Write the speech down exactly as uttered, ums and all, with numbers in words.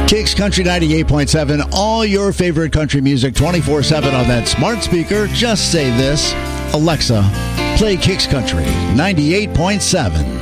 Kicks Country ninety-eight point seven, all your favorite country music twenty-four seven on that smart speaker. Just say this, Alexa, play Kicks Country ninety-eight point seven.